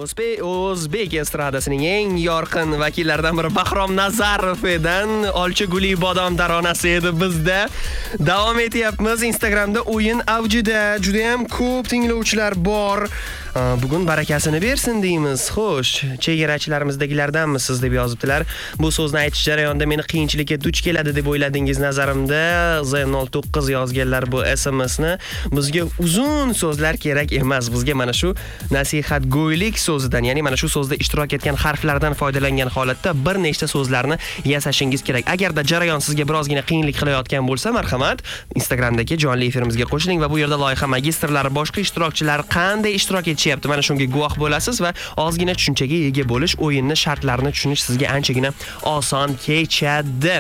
O'zbek estradasining eng yorqin vakillaridan biri Bahrom Nazarovdan Olcha Guli bodom taronasi edi bizda. Davom etyapmiz. Instagramda o'yin avjida, juda ham ko'p tinglovchilar bor. Bugun barakasini bersin deymiz. Xo'sh, chegarachilarimizdagilardanmisiz deb yozibdilar. Bu so'zni aytish jarayonida meni qiyinchilikka duch keladi deb o'yladingiz nazarimda. Z09 yozganlar bu SMSni. Bizga uzun so'zlar kerak emas. Bizga mana shu nasihatgo'ylik so'zidan, ya'ni mana shu so'zda ishtirok etgan harflardan foydalangan holatda bir nechta so'zlarni yasashingiz kerak. Agarda jarayon sizga birozgina qiyinlik qilayotgan bo'lsa, marhamat, Instagramdagi jonli efirimizga qo'shiling va bu yerda loyiha magistrlari, boshqa ishtirokchilar qanday ishtirok etishyapti, mana shunga guvoh bo'lasiz va ozgina tushunchaga ega bo'lish, o'yinni shartlarini tushunish sizga anchagina oson kechadi.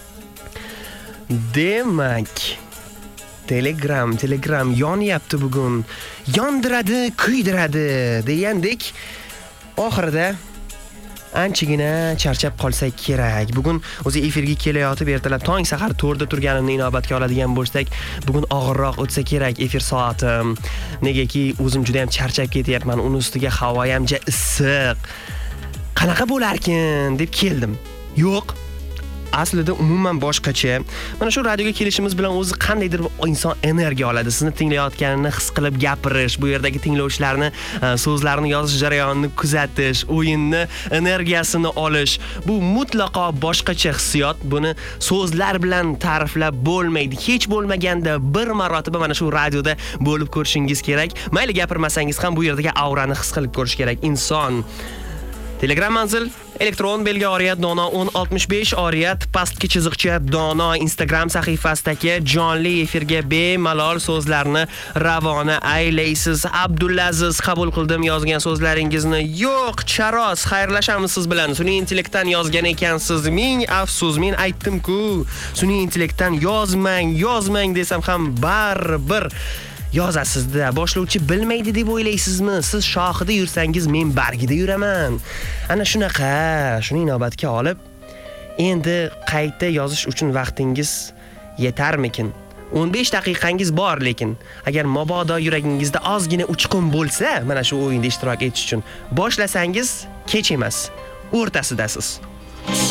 Demak, Telegram yonyapti bugun. Yondiradi, kuydiradi degandek, oxirida anchagina charchab qolsak kerak. Bugun o'zi efirga kelayotib ertalab tong sahar 4 da turganimni inobatga oladigan bo'lsak, bugun og'irroq o'tsa kerak efir soatim. Negaki o'zim juda ham charchab ketyapman. Uni ustiga havo ham issiq. Qanaqa bo'larkin deb keldim. Yo'q. Aslida umuman boshqacha. Mana shu radioga kelishimiz bilan o'zi qandaydir inson energiya oladi. Sizni tinglayotganini his qilib gapirish, bu yerdagi tinglovchilarni so'zlarini yozish jarayonini kuzatish, o'yinni energiyasini olish, bu mutlaqo boshqacha hissiyot. Buni so'zlar bilan ta'riflab bo'lmaydi. Hech bo'lmaganda bir marotaba mana shu radioda bo'lib ko'rishingiz kerak. Mayli gapirmasangiz ham bu yerdagi aurani his qilib ko'rish kerak. Inson Telegram manzil elektron belgi oriyat dono 1065 oriyat pastki chiziqcha dono Instagram sahifasidagi jonli efirga bemalol so'zlarni ravona aylaysiz. Abdulaziz qabul qildim yozgan so'zlaringizni. Yo'q, charos, xayrlashamiz siz bilan. Sun'iy intellektdan yozgan ekansiz. Ming afsus, men aytdim-ku. Sun'iy intellektdan yozmang desam ham baribir yozasizda. Boshlovchi bilmaydi deb o'ylaysizmi? Siz shoxida yursangiz, men bargida yuraman. Ana shunaqa, shuni inobatga olib, endi qayta yozish uchun vaqtingiz yetarmikin? 15 daqiqangiz bor, lekin agar mabodo yuragingizda ozgina uchqun bo'lsa, mana shu o'yinda ishtirok etish uchun boshlasangiz, kech emas, o'rtasidasiz.